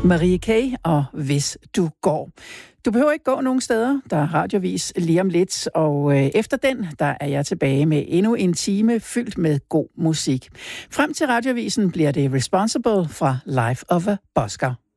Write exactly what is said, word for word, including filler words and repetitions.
Marie K. og Hvis du går. Du behøver ikke gå nogen steder. Der er radiovis lige om lidt, og øh, efter den, der er jeg tilbage med endnu en time fyldt med god musik. Frem til radiovisen bliver det Responsible fra Life of a Busker.